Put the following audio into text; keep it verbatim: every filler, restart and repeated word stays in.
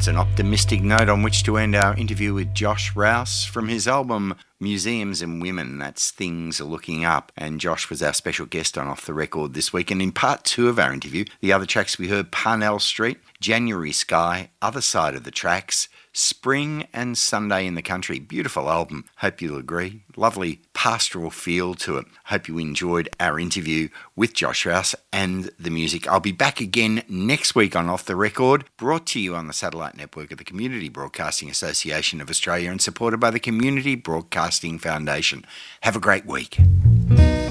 That's an optimistic note on which to end our interview with Josh Rouse from his album Museums and Women. That's Things Are Looking Up. And Josh was our special guest on Off the Record this week. And in part two of our interview, the other tracks we heard, Parnell Street, January Sky, Other Side of the Tracks, Spring and Sunday in the Country. Beautiful album. Hope you'll agree. Lovely pastoral feel to it. Hope you enjoyed our interview with Josh Rouse and the music. I'll be back again next week on Off the Record, brought to you on the satellite network of the Community Broadcasting Association of Australia and supported by the Community Broadcasting Foundation. Have a great week.